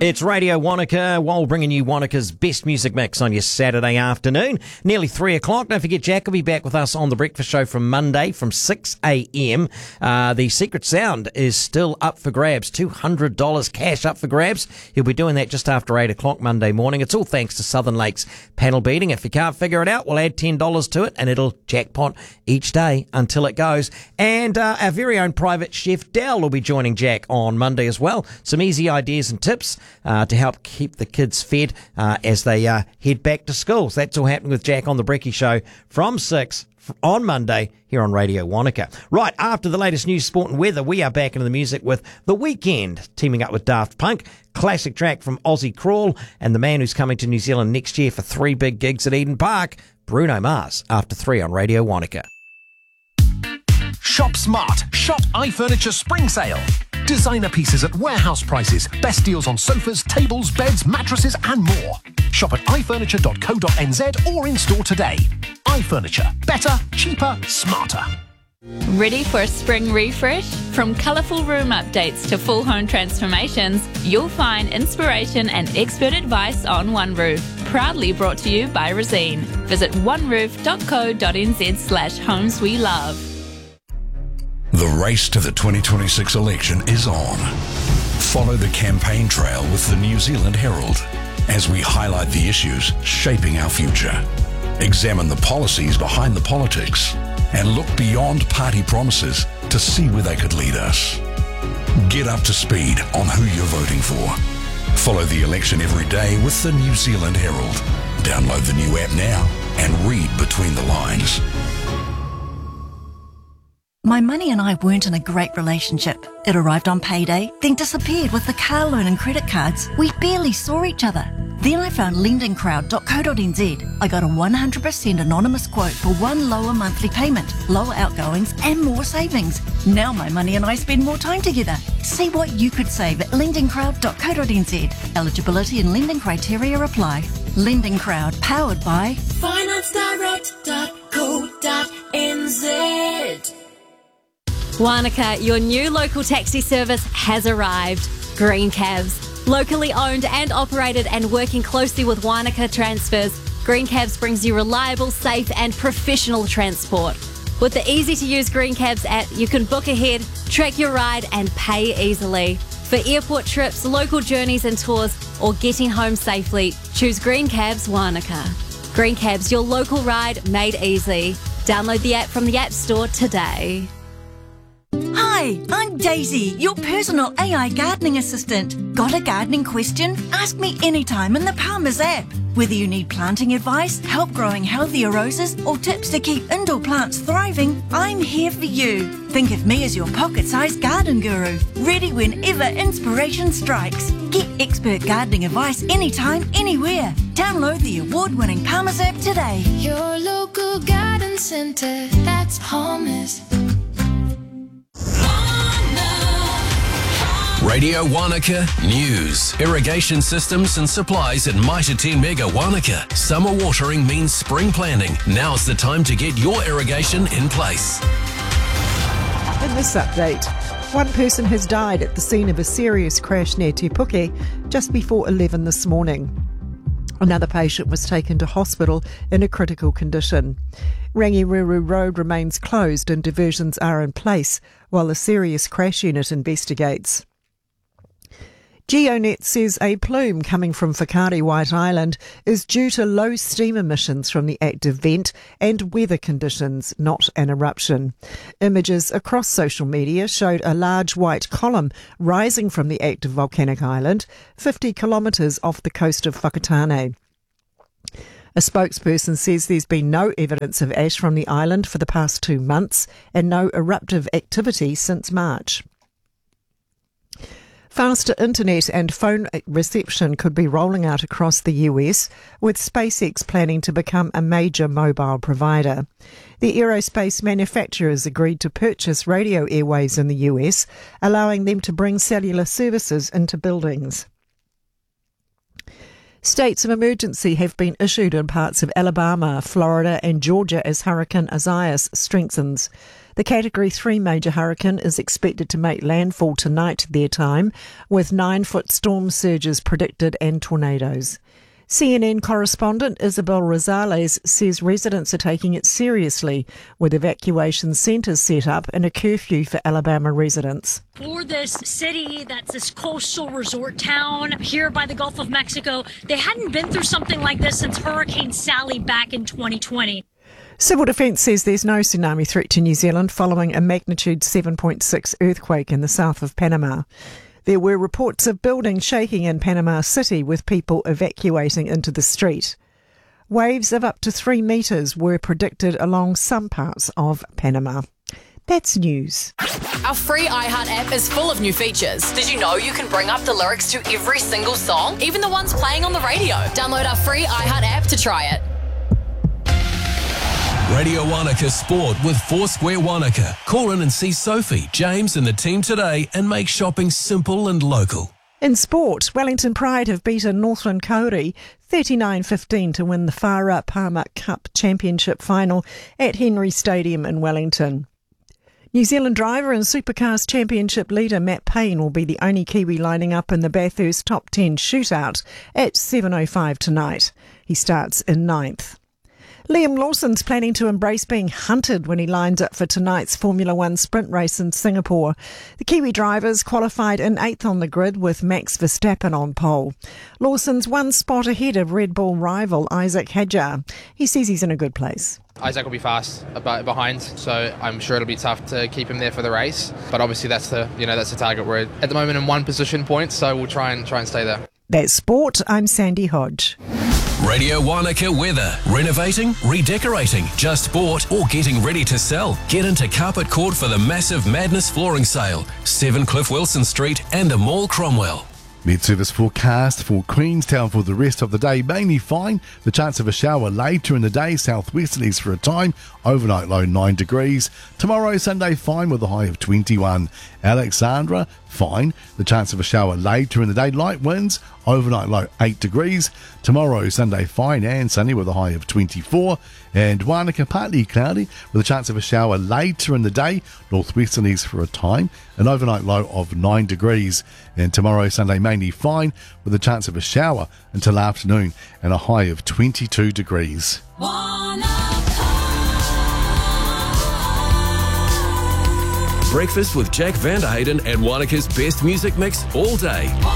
It's Radio Wanaka, while bringing you Wanaka's best music mix on your Saturday afternoon. Nearly 3 o'clock. Don't forget, Jack will be back with us on The Breakfast Show from Monday from 6 a.m. The Secret Sound is still up for grabs. $200 cash up for grabs. He'll be doing that just after 8 o'clock Monday morning. It's all thanks to Southern Lakes panel beating. If you can't figure it out, we'll add $10 to it and it'll jackpot each day until it goes. And our very own private chef Dal will be joining Jack on Monday as well. Some easy ideas and tips to help keep the kids fed as they head back to school. So that's all happening with Jack on The Brekkie Show from 6 on Monday here on Radio Wanaka. Right, after the latest news, sport and weather, we are back into the music with The Weeknd, teaming up with Daft Punk. Classic track from Aussie Crawl, and the man who's coming to New Zealand next year for 3 big gigs at Eden Park, Bruno Mars, after 3 on Radio Wanaka. Shop smart. Shop iFurniture Spring Sale. Designer pieces at warehouse prices. Best deals on sofas, tables, beds, mattresses and more. Shop at ifurniture.co.nz or in store today. iFurniture. Better, cheaper, smarter. Ready for a spring refresh? From colourful room updates to full home transformations, you'll find inspiration and expert advice on One Roof. Proudly brought to you by Resene. Visit oneroof.co.nz/homes we love. The race to the 2026 election is on. Follow the campaign trail with the New Zealand Herald as we highlight the issues shaping our future, examine the policies behind the politics, and look beyond party promises to see where they could lead us. Get up to speed on who you're voting for. Follow the election every day with the New Zealand Herald. Download the new app now and read between the lines. My money and I weren't in a great relationship. It arrived on payday, then disappeared with the car loan and credit cards. We barely saw each other. Then I found lendingcrowd.co.nz. I got a 100% anonymous quote for one lower monthly payment, lower outgoings and more savings. Now my money and I spend more time together. See what you could save at lendingcrowd.co.nz. Eligibility and lending criteria apply. Lending Crowd, powered by financedirect.co.nz. Wanaka, your new local taxi service has arrived. Green Cabs. Locally owned and operated and working closely with Wanaka Transfers, Green Cabs brings you reliable, safe and professional transport. With the easy-to-use Green Cabs app, you can book ahead, track your ride and pay easily. For airport trips, local journeys and tours, or getting home safely, choose Green Cabs Wanaka. Green Cabs, your local ride made easy. Download the app from the App Store today. Hi, I'm Daisy, your personal AI gardening assistant. Got a gardening question? Ask me anytime in the Palmer's app. Whether you need planting advice, help growing healthier roses, or tips to keep indoor plants thriving, I'm here for you. Think of me as your pocket-sized garden guru, ready whenever inspiration strikes. Get expert gardening advice anytime, anywhere. Download the award-winning Palmer's app today. Your local garden centre, that's Palmer's. Radio Wanaka News. Irrigation systems and supplies at Mitre 10 Mega Wanaka. Summer watering means spring planting. Now's the time to get your irrigation in place. In this update, one person has died at the scene of a serious crash near Te Puke just before 11 this morning. Another patient was taken to hospital in a critical condition. Rangiruru Road remains closed and diversions are in place while a serious crash unit investigates. GeoNet says a plume coming from Whakaari White Island is due to low steam emissions from the active vent and weather conditions, not an eruption. Images across social media showed a large white column rising from the active volcanic island, 50 kilometres off the coast of Whakatane. A spokesperson says there's been no evidence of ash from the island for the past 2 months and no eruptive activity since March. Faster internet and phone reception could be rolling out across the US, with SpaceX planning to become a major mobile provider. The aerospace manufacturers agreed to purchase radio airwaves in the US, allowing them to bring cellular services into buildings. States of emergency have been issued in parts of Alabama, Florida and Georgia as Hurricane Isaias strengthens. The Category 3 major hurricane is expected to make landfall tonight their time, with 9-foot storm surges predicted and tornadoes. CNN correspondent Isabel Rosales says residents are taking it seriously, with evacuation centres set up and a curfew for Alabama residents. For this city that's this coastal resort town here by the Gulf of Mexico, they hadn't been through something like this since Hurricane Sally back in 2020. Civil Defence says there's no tsunami threat to New Zealand following a magnitude 7.6 earthquake in the south of Panama. There were reports of buildings shaking in Panama City with people evacuating into the street. Waves of up to 3 metres were predicted along some parts of Panama. That's news. Our free iHeart app is full of new features. Did you know you can bring up the lyrics to every single song, even the ones playing on the radio? Download our free iHeart app to try it. Radio Wanaka Sport with Foursquare Wanaka. Call in and see Sophie, James and the team today and make shopping simple and local. In sport, Wellington Pride have beaten Northland Kauri 39-15 to win the Whara Palmer Cup Championship final at Henry Stadium in Wellington. New Zealand driver and Supercars Championship leader Matt Payne will be the only Kiwi lining up in the Bathurst Top 10 shootout at 7:05 tonight. He starts in 9th. Liam Lawson's planning to embrace being hunted when he lines up for tonight's Formula One sprint race in Singapore. The Kiwi drivers qualified in 8th on the grid with Max Verstappen on pole. Lawson's 1 spot ahead of Red Bull rival Isaac Hadjar. He says he's in a good place. Isaac will be fast behind, so I'm sure it'll be tough to keep him there for the race. But obviously that's the target. We're at the moment in 1 position point, so we'll try and stay there. That's sport. I'm Sandy Hodge. Radio Wanaka weather. Renovating, redecorating, just bought or getting ready to sell. Get into Carpet Court for the massive Madness flooring sale. 7 Cliff Wilson Street and the Mall Cromwell. Met service forecast for Queenstown for the rest of the day. Mainly fine. The chance of a shower later in the day. Southwesterlies for a time. Overnight low 9 degrees. Tomorrow, Sunday, fine with a high of 21. Alexandra, fine. The chance of a shower later in the day. Light winds. Overnight low 8 degrees. Tomorrow, Sunday, fine and sunny with a high of 24. And Wanaka, partly cloudy with a chance of a shower later in the day. Northwesterlies for a time. An overnight low of 9 degrees. And tomorrow, Sunday, mainly fine with a chance of a shower until afternoon and a high of 22 degrees. Breakfast with Jack Van der Hayden and Wanaka's best music mix all day.